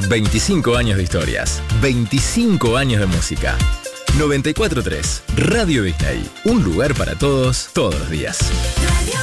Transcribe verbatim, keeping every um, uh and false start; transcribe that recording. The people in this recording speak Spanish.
veinticinco años de historias, veinticinco años de música. noventa y cuatro punto tres Radio Disney, un lugar para todos, todos los días.